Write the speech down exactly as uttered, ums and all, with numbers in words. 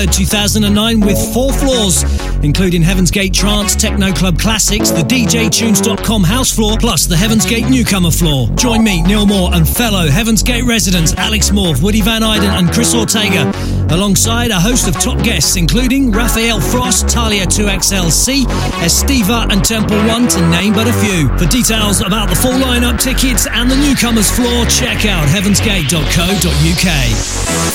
two thousand nine with four floors, including Heaven's Gate Trance, Techno Club Classics, the D J Tunes dot com house floor, plus the Heaven's Gate Newcomer floor. Join me, Neil Moore, and fellow Heaven's Gate residents Alex Morph, Woody Van Eyden and Chris Ortega, alongside a host of top guests including Raphael Frost, Talia two X L C, Estiva and Temple One, to name but a few. For details about the full lineup, tickets and the Newcomers floor, check out heavens gate dot co dot uk.